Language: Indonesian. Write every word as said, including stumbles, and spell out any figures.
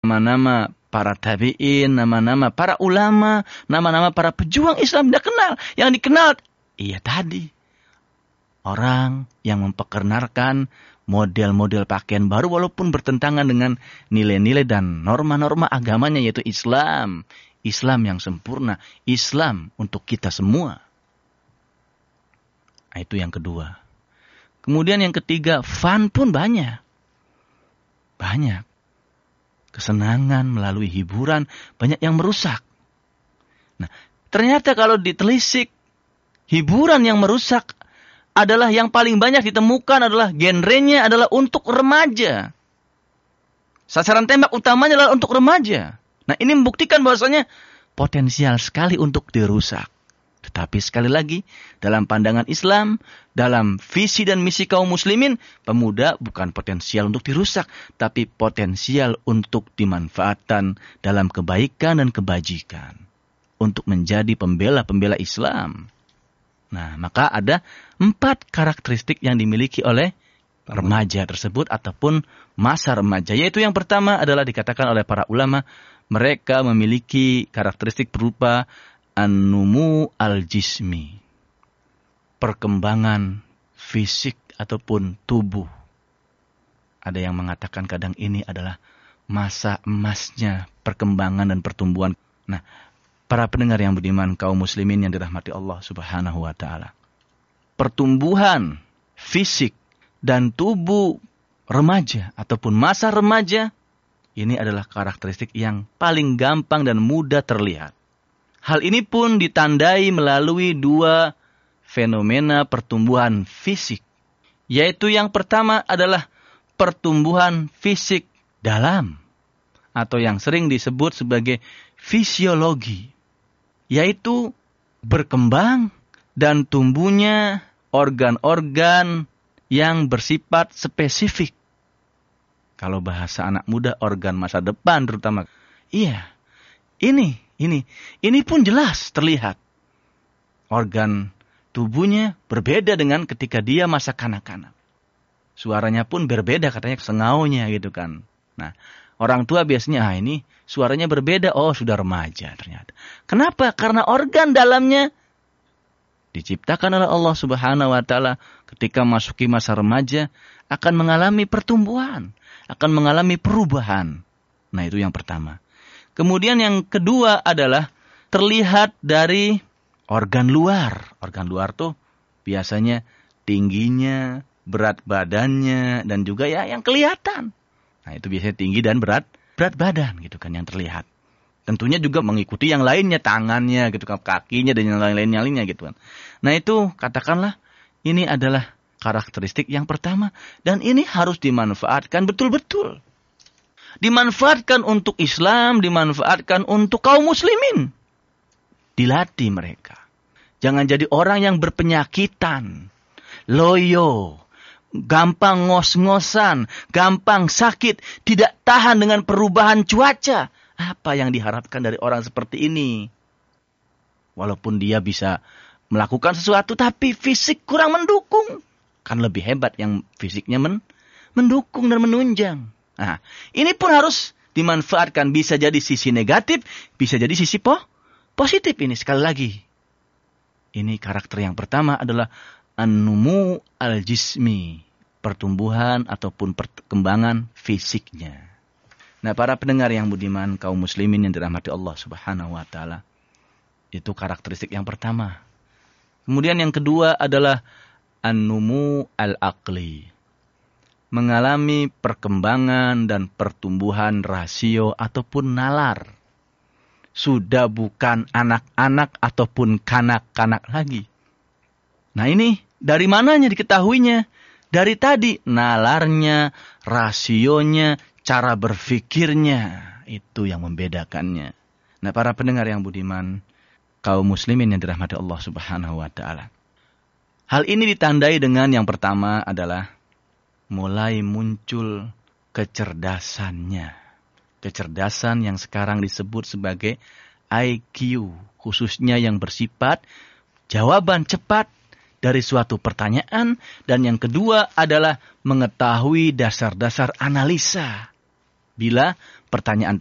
nama-nama para tabi'in, nama-nama para ulama, nama-nama para pejuang Islam tidak kenal. Yang dikenal, iya tadi, orang yang memperkenalkan model-model pakaian baru walaupun bertentangan dengan nilai-nilai dan norma-norma agamanya, yaitu Islam. Islam yang sempurna. Islam untuk kita semua. Nah, itu yang kedua. Kemudian yang ketiga, fun pun banyak. Banyak. Kesenangan melalui hiburan, banyak yang merusak. Nah, ternyata kalau ditelisik, hiburan yang merusak adalah yang paling banyak ditemukan adalah genrenya adalah untuk remaja. Sasaran tembak utamanya adalah untuk remaja. Nah, ini membuktikan bahwasanya potensial sekali untuk dirusak. Tetapi sekali lagi, dalam pandangan Islam, dalam visi dan misi kaum muslimin, pemuda bukan potensial untuk dirusak, tapi potensial untuk dimanfaatkan dalam kebaikan dan kebajikan. Untuk menjadi pembela-pembela Islam. Nah, maka ada empat karakteristik yang dimiliki oleh remaja tersebut ataupun masa remaja. Yaitu yang pertama adalah dikatakan oleh para ulama, mereka memiliki karakteristik berupa an-numu al-jismi. Perkembangan fisik ataupun tubuh. Ada yang mengatakan kadang ini adalah masa emasnya perkembangan dan pertumbuhan. Nah, para pendengar yang budiman, kaum muslimin yang dirahmati Allah Subhanahu wa taala. Pertumbuhan fisik dan tubuh remaja ataupun masa remaja ini adalah karakteristik yang paling gampang dan mudah terlihat. Hal ini pun ditandai melalui dua fenomena pertumbuhan fisik. Yaitu yang pertama adalah pertumbuhan fisik dalam atau yang sering disebut sebagai fisiologi. Yaitu berkembang dan tumbuhnya organ-organ yang bersifat spesifik. Kalau bahasa anak muda, organ masa depan terutama. Iya, ini, ini, ini pun jelas terlihat. Organ tubuhnya berbeda dengan ketika dia masa kanak-kanak. Suaranya pun berbeda, katanya sengaunya gitu kan. Nah, orang tua biasanya, ah ini suaranya berbeda, oh sudah remaja ternyata. Kenapa? Karena organ dalamnya diciptakan oleh Allah Subhanahu wa taala ketika masuki masa remaja akan mengalami pertumbuhan, akan mengalami perubahan. Nah, itu yang pertama. Kemudian yang kedua adalah terlihat dari organ luar. Organ luar tuh biasanya tingginya, berat badannya, dan juga ya yang kelihatan. Nah, itu biasanya tinggi dan berat berat badan gitu kan yang terlihat. Tentunya juga mengikuti yang lainnya, tangannya gitu kan, kakinya dan yang lain-lainnya gitu kan. Nah, itu katakanlah ini adalah karakteristik yang pertama dan ini harus dimanfaatkan betul-betul. Dimanfaatkan untuk Islam, dimanfaatkan untuk kaum muslimin. Dilatih mereka. Jangan jadi orang yang berpenyakitan, loyo, gampang ngos-ngosan, gampang sakit, tidak tahan dengan perubahan cuaca. Apa yang diharapkan dari orang seperti ini? Walaupun dia bisa melakukan sesuatu, tapi fisik kurang mendukung. Kan lebih hebat yang fisiknya men mendukung dan menunjang. Nah, ini pun harus dimanfaatkan. Bisa jadi sisi negatif, bisa jadi sisi po positif ini. Sekali lagi, ini karakter yang pertama adalah an-numu al-jismi. Pertumbuhan ataupun perkembangan fisiknya. Nah, para pendengar yang budiman, kaum muslimin yang dirahmati Allah Subhanahu wa taala. Itu karakteristik yang pertama. Kemudian yang kedua adalah an-numu al-aqli. Mengalami perkembangan dan pertumbuhan rasio ataupun nalar. Sudah bukan anak-anak ataupun kanak-kanak lagi. Nah, ini dari mananya diketahuinya? Dari tadi nalarnya, rasionya, cara berfikirnya, itu yang membedakannya. Nah, para pendengar yang budiman, kaum muslimin yang dirahmati Allah Subhanahu wa taala. Hal ini ditandai dengan yang pertama adalah mulai muncul kecerdasannya. Kecerdasan yang sekarang disebut sebagai I Q, khususnya yang bersifat jawaban cepat dari suatu pertanyaan. Dan yang kedua adalah mengetahui dasar-dasar analisa. Bila pertanyaan